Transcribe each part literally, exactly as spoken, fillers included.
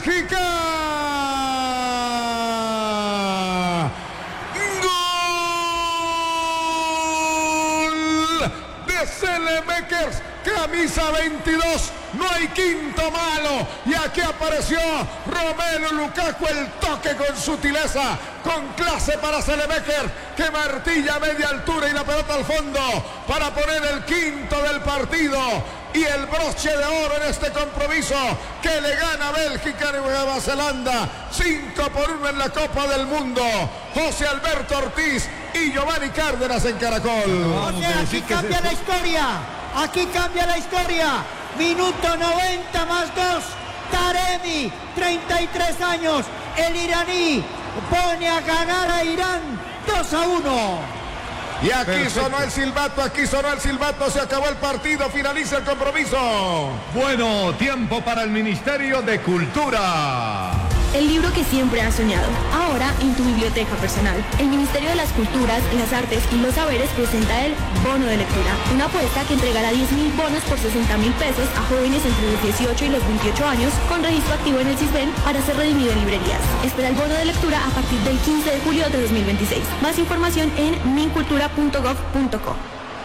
Bélgica. Gol de Saelemaekers, camisa veintidós. No hay quinto malo. Y aquí apareció Romelu Lukaku, el toque con sutileza, con clase para Saelemaekers, que martilla a media altura y la pelota al fondo para poner el quinto del partido y el broche de oro en este compromiso que le gana a Bélgica a Nueva Zelanda cinco por uno en la Copa del Mundo. José Alberto Ortiz y Giovanni Cárdenas en Caracol. O sea, aquí cambia la historia. Aquí cambia la historia. Minuto noventa más dos. Taremi, treinta y tres años. El iraní pone a ganar a Irán dos a uno. Y aquí Perfecto. sonó el silbato, aquí sonó el silbato, se acabó el partido, finaliza el compromiso. Bueno, tiempo para el Ministerio de Cultura. El libro que siempre has soñado, ahora en tu biblioteca personal. El Ministerio de las Culturas, las Artes y los Saberes presenta el Bono de Lectura, una apuesta que entregará diez mil bonos por sesenta mil pesos a jóvenes entre los dieciocho y los veintiocho años con registro activo en el CISBEN para ser redimido en librerías. Espera el bono de lectura a partir del quince de julio de dos mil veintiséis. Más información en mincultura punto gov punto co.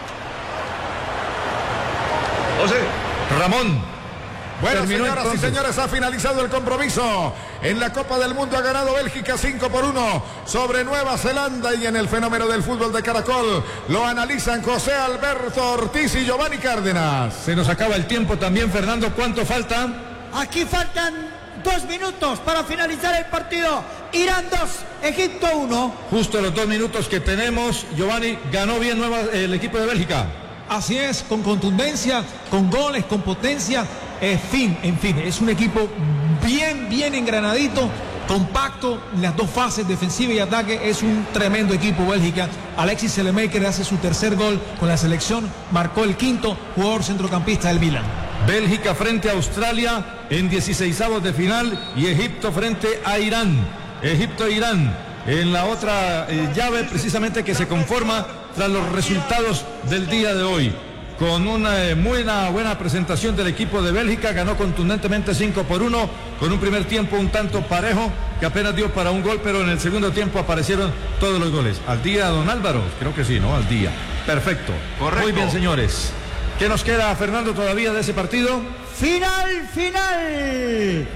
José, Ramón. Bueno, Terminó señoras entonces. y señores, ha finalizado el compromiso. En la Copa del Mundo ha ganado Bélgica cinco por uno sobre Nueva Zelanda, y en el fenómeno del fútbol de Caracol lo analizan José Alberto Ortiz y Giovanni Cárdenas. Se nos acaba el tiempo también, Fernando. ¿Cuánto falta? Aquí faltan dos minutos para finalizar el partido. Irán dos, Egipto uno. Justo los dos minutos que tenemos. Giovanni, ganó bien nueva, el equipo de Bélgica. Así es, con contundencia, con goles, con potencia, en fin, en fin, es un equipo bien, bien engranadito, compacto, en las dos fases, defensiva y ataque, es un tremendo equipo Bélgica. Alexis Saelemaekers hace su tercer gol con la selección, marcó el quinto, jugador centrocampista del Milan. Bélgica frente a Australia en dieciseisavos de final y Egipto frente a Irán. Egipto e Irán en la otra eh, llave precisamente que se conforma tras los resultados del día de hoy. Con una eh, muy buena, buena presentación del equipo de Bélgica, ganó contundentemente cinco por uno, con un primer tiempo un tanto parejo, que apenas dio para un gol, pero en el segundo tiempo aparecieron todos los goles. ¿Al día, don Álvaro? Creo que sí, ¿no? Al día. Perfecto. Correcto. Muy bien, señores. ¿Qué nos queda, Fernando, todavía de ese partido? Final, final,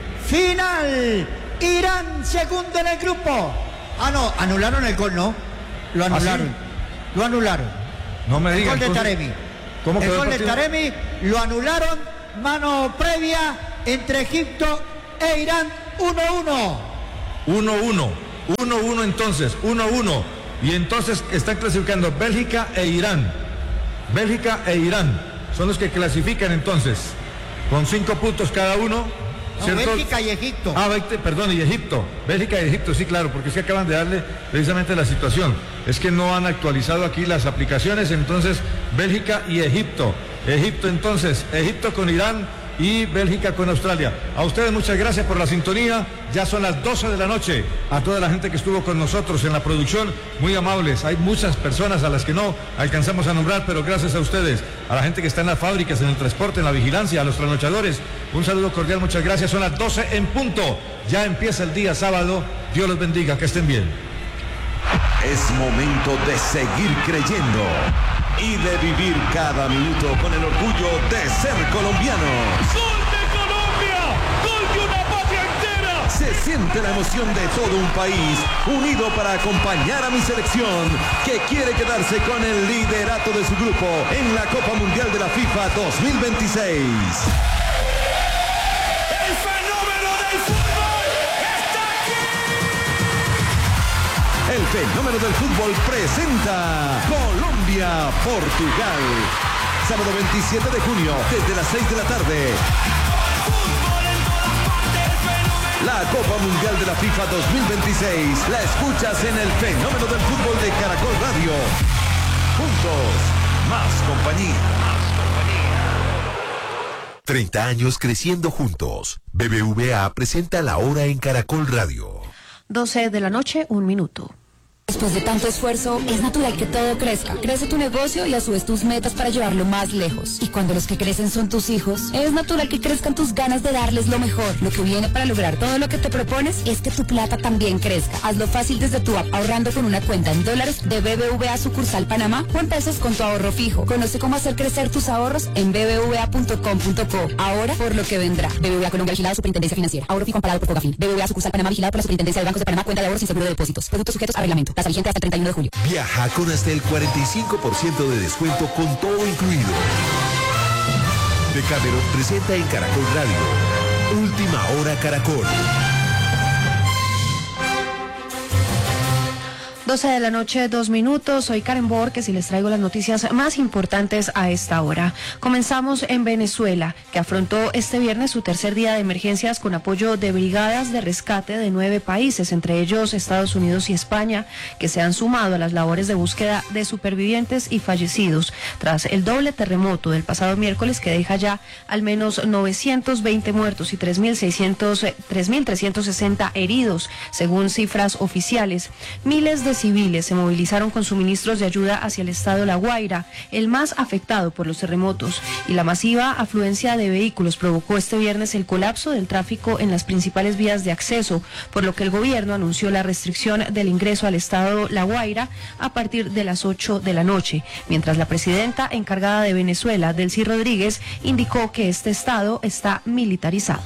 final. Irán segundo en el grupo. Ah, no, anularon el gol, ¿no? Lo anularon. ¿Ah, sí? Lo anularon. No me El digan. gol de entonces, Taremi. ¿Cómo El quedó gol el de partido? Taremi lo anularon. Mano previa entre Egipto e Irán. uno uno. uno uno. uno uno entonces. uno uno. Y entonces están clasificando Bélgica e Irán. Bélgica e Irán son los que clasifican entonces. Con cinco puntos cada uno. No, ¿cierto? Bélgica y Egipto. Ah, veinte, perdón, y Egipto. Bélgica y Egipto, sí, claro, porque es que acaban de darle precisamente la situación. Es que no han actualizado aquí las aplicaciones, entonces Bélgica y Egipto. Egipto entonces, Egipto con Irán y Bélgica con Australia. A ustedes muchas gracias por la sintonía. Ya son las doce de la noche. A toda la gente que estuvo con nosotros en la producción, muy amables. Hay muchas personas a las que no alcanzamos a nombrar, pero gracias a ustedes. A la gente que está en las fábricas, en el transporte, en la vigilancia, a los trasnochadores, un saludo cordial, muchas gracias. Son las doce en punto. Ya empieza el día sábado. Dios los bendiga, que estén bien. Es momento de seguir creyendo y de vivir cada minuto con el orgullo de ser colombianos. ¡Gol de Colombia! ¡Gol de una patria entera! Se siente la emoción de todo un país unido para acompañar a mi selección, que quiere quedarse con el liderato de su grupo en la Copa Mundial de la FIFA dos mil veintiséis. ¡El fenómeno del fútbol está aquí! El fenómeno del fútbol presenta Colombia-Portugal. Sábado veintisiete de junio, desde las seis de la tarde. Fútbol en todas partes, fenómeno. La Copa Mundial de la FIFA dos mil veintiséis la escuchas en el fenómeno del fútbol de Caracol Radio. Juntos, más compañía. Más compañía. treinta años creciendo juntos. B B V A presenta La Hora en Caracol Radio. doce de la noche, un minuto. Después de tanto esfuerzo, es natural que todo crezca. Crece tu negocio y a su vez tus metas para llevarlo más lejos. Y cuando los que crecen son tus hijos, es natural que crezcan tus ganas de darles lo mejor. Lo que viene para lograr todo lo que te propones es que tu plata también crezca. Hazlo fácil desde tu app, ahorrando con una cuenta en dólares de B B V A sucursal Panamá o en pesos con tu ahorro fijo. Conoce cómo hacer crecer tus ahorros en b b v a punto com punto co. Ahora por lo que vendrá. B B V A Colombia, vigilado Superintendencia Financiera. Ahorro fijo amparado por Fogafín. B B V A sucursal Panamá, vigilado por la Superintendencia de Bancos de Panamá. Cuenta de ahorros sin seguro de depósitos. Productos sujetos a reglamento. Tasa vigente hasta el treinta y uno de julio. Viaja con hasta el cuarenta y cinco por ciento de descuento con todo incluido. Decameron presenta en Caracol Radio Última Hora Caracol. doce de la noche, dos minutos. Soy Karen Borges y les traigo las noticias más importantes a esta hora. Comenzamos en Venezuela, que afrontó este viernes su tercer día de emergencias con apoyo de brigadas de rescate de nueve países, entre ellos Estados Unidos y España, que se han sumado a las labores de búsqueda de supervivientes y fallecidos tras el doble terremoto del pasado miércoles, que deja ya al menos novecientos veinte muertos y tres mil trescientos sesenta heridos, según cifras oficiales. Miles de civiles se movilizaron con suministros de ayuda hacia el estado La Guaira, el más afectado por los terremotos, y la masiva afluencia de vehículos provocó este viernes el colapso del tráfico en las principales vías de acceso, por lo que el gobierno anunció la restricción del ingreso al estado La Guaira a partir de las ocho de la noche, mientras la presidenta encargada de Venezuela, Delcy Rodríguez, indicó que este estado está militarizado.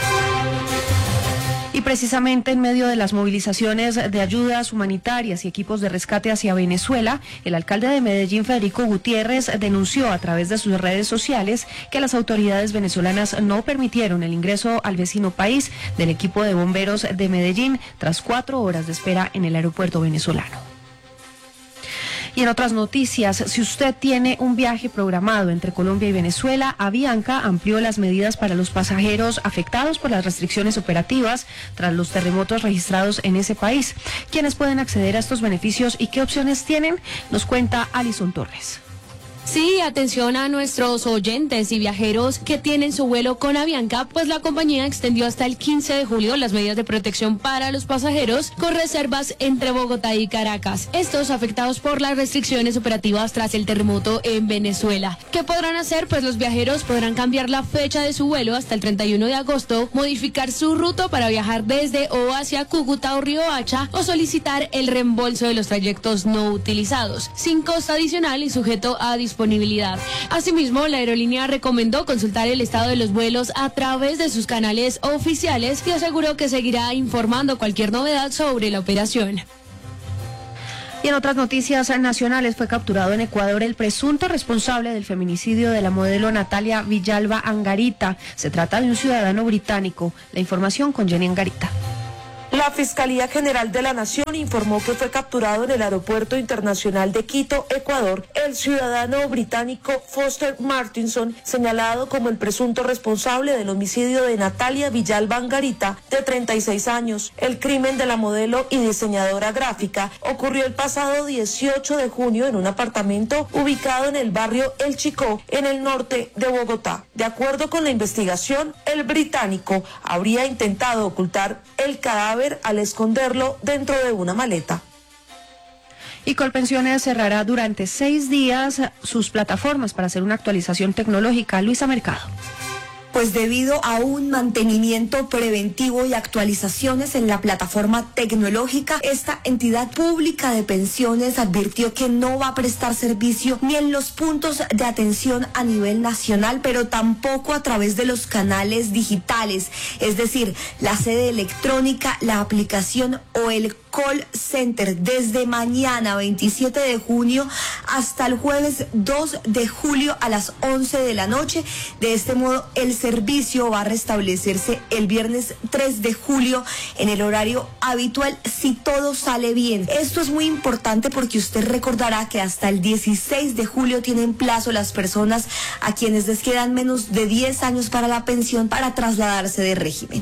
Y precisamente en medio de las movilizaciones de ayudas humanitarias y equipos de rescate hacia Venezuela, el alcalde de Medellín, Federico Gutiérrez, denunció a través de sus redes sociales que las autoridades venezolanas no permitieron el ingreso al vecino país del equipo de bomberos de Medellín tras cuatro horas de espera en el aeropuerto venezolano. Y en otras noticias, si usted tiene un viaje programado entre Colombia y Venezuela, Avianca amplió las medidas para los pasajeros afectados por las restricciones operativas tras los terremotos registrados en ese país. ¿Quiénes pueden acceder a estos beneficios y qué opciones tienen? Nos cuenta Alison Torres. Sí, atención a nuestros oyentes y viajeros que tienen su vuelo con Avianca, pues la compañía extendió hasta el quince de julio las medidas de protección para los pasajeros con reservas entre Bogotá y Caracas. Estos afectados por las restricciones operativas tras el terremoto en Venezuela. ¿Qué podrán hacer? Pues los viajeros podrán cambiar la fecha de su vuelo hasta el treinta y uno de agosto, modificar su ruta para viajar desde o hacia Cúcuta o Riohacha o solicitar el reembolso de los trayectos no utilizados, sin costo adicional y sujeto a disponibilidad. Asimismo, la aerolínea recomendó consultar el estado de los vuelos a través de sus canales oficiales y aseguró que seguirá informando cualquier novedad sobre la operación. Y en otras noticias nacionales, fue capturado en Ecuador el presunto responsable del feminicidio de la modelo Natalia Villalba Angarita. Se trata de un ciudadano británico. La información con Jenny Angarita. La Fiscalía General de la Nación informó que fue capturado en el Aeropuerto Internacional de Quito, Ecuador, el ciudadano británico Foster Martinson, señalado como el presunto responsable del homicidio de Natalia Villalba Angarita, de treinta y seis años. El crimen de la modelo y diseñadora gráfica ocurrió el pasado dieciocho de junio en un apartamento ubicado en el barrio El Chicó, en el norte de Bogotá. De acuerdo con la investigación, el británico habría intentado ocultar el cadáver al esconderlo dentro de una maleta. Y Colpensiones cerrará durante seis días sus plataformas para hacer una actualización tecnológica. Luisa Mercado. Pues debido a un mantenimiento preventivo y actualizaciones en la plataforma tecnológica, esta entidad pública de pensiones advirtió que no va a prestar servicio ni en los puntos de atención a nivel nacional, pero tampoco a través de los canales digitales, es decir, la sede electrónica, la aplicación o el call center desde mañana veintisiete de junio hasta el jueves dos de julio a las once de la noche. De este modo, el servicio va a restablecerse el viernes tres de julio en el horario habitual si todo sale bien. Esto es muy importante porque usted recordará que hasta el dieciséis de julio tienen plazo las personas a quienes les quedan menos de diez años para la pensión para trasladarse de régimen.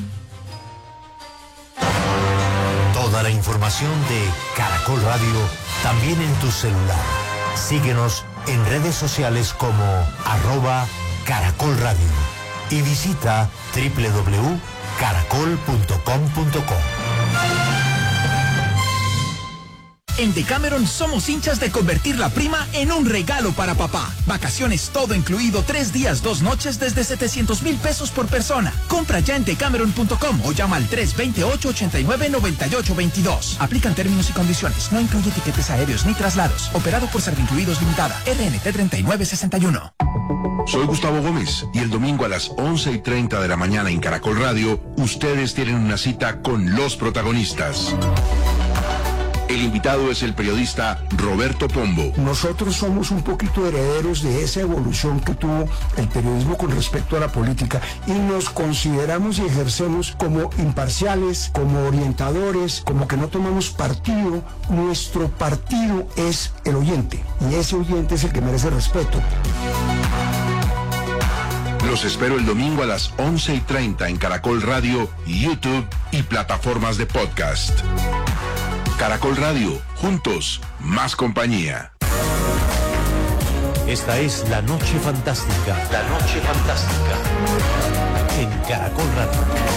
Toda la información de Caracol Radio también en tu celular. Síguenos en redes sociales como arroba Caracol Radio y visita doble u doble u doble u punto caracol punto com punto co. En Decameron somos hinchas de convertir la prima en un regalo para papá. Vacaciones todo incluido, tres días, dos noches desde setecientos mil pesos por persona. Compra ya en decameron punto com o llama al tres dos ocho, ocho nueve, nueve ocho dos dos. Aplican términos y condiciones. No incluye tiquetes aéreos ni traslados. Operado por Servincluidos Limitada. R N T treinta y nueve sesenta y uno. Soy Gustavo Gómez y el domingo a las once y treinta de la mañana en Caracol Radio, ustedes tienen una cita con los protagonistas. El invitado es el periodista Roberto Pombo. Nosotros somos un poquito herederos de esa evolución que tuvo el periodismo con respecto a la política y nos consideramos y ejercemos como imparciales, como orientadores, como que no tomamos partido. Nuestro partido es el oyente y ese oyente es el que merece respeto. Los espero el domingo a las once y treinta en Caracol Radio, YouTube y plataformas de podcast. Caracol Radio, juntos, más compañía. Esta es La Noche Fantástica. La Noche Fantástica. En Caracol Radio.